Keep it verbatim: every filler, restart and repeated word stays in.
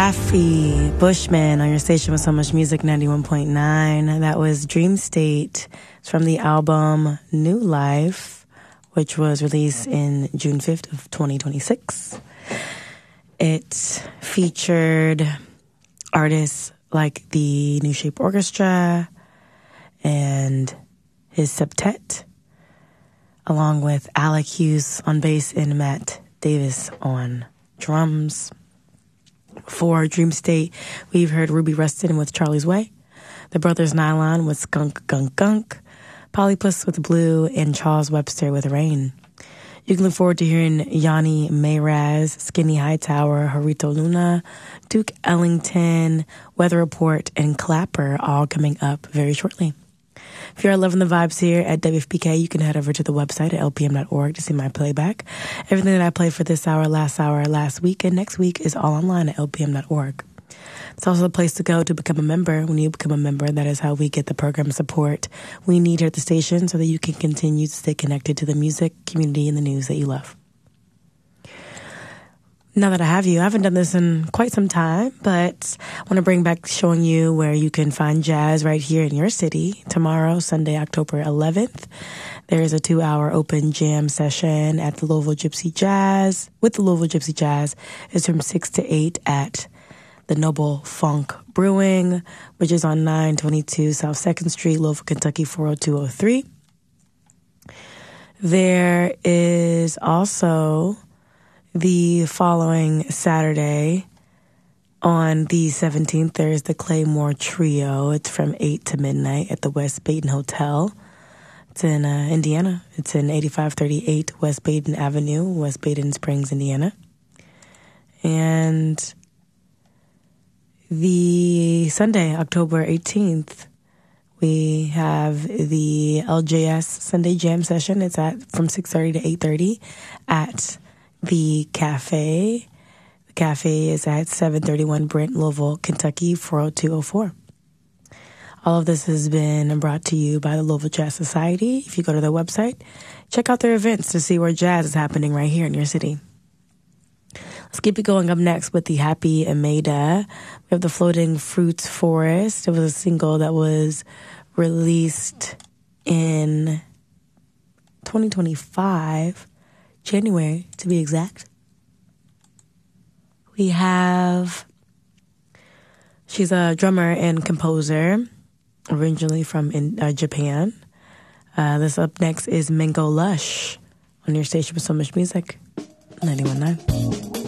Rafi Bushman on your station with so much music, ninety-one point nine. That was Dream State. It's from the album New Life, which was released in June fifth of twenty twenty-six. It featured artists like the New Shape Orchestra and his septet, along with Alec Hughes on bass and Matt Davis on drums. For Dream State, we've heard Ruby Rustin with Charlie's Way, the Brothers Nylon with Skunk Gunk Gunk, Polypuss with Blue, and Charles Webster with Rain. You can look forward to hearing Yanni Mayraz, Skinny Hightower, Harito Luna, Duke Ellington, Weather Report, and Clapper all coming up very shortly. If you're loving the vibes here at W F P K, you can head over to the website at L P M dot org to see my playback. Everything that I played for this hour, last hour, last week, and next week is all online at L P M dot org. It's also the place to go to become a member. When you become a member, that is how we get the program support we need here at the station so that you can continue to stay connected to the music, community, and the news that you love. Now that I have you, I haven't done this in quite some time, but I want to bring back showing you where you can find jazz right here in your city. Tomorrow, Sunday, October eleventh, there is a two-hour open jam session at the Louisville Gypsy Jazz. With the Louisville Gypsy Jazz, it's from six to eight at the Noble Funk Brewing, which is on nine twenty-two South second Street, Louisville, Kentucky, four oh two oh three. There is also the following Saturday, on the seventeenth, there is the Claymore Trio. It's from eight to midnight at the West Baden Hotel. It's in uh, Indiana. It's in eighty-five thirty-eight West Baden Avenue, West Baden Springs, Indiana. And the Sunday, October eighteenth, we have the L J S Sunday Jam Session. It's at from six thirty to eight thirty at the Cafe. The Cafe is at seven thirty-one Brent, Louisville, Kentucky, four oh two oh four. All of this has been brought to you by the Louisville Jazz Society. If you go to their website, check out their events to see where jazz is happening right here in your city. Let's keep it going. Up next with the Happy Ameda. We have the Floating Fruits Forest. It was a single that was released in twenty twenty-five, January to be exact. We have, she's a drummer and composer, originally from in, uh, Japan. Uh, this up next is Mango Lush on your station with so much music, ninety-one point nine.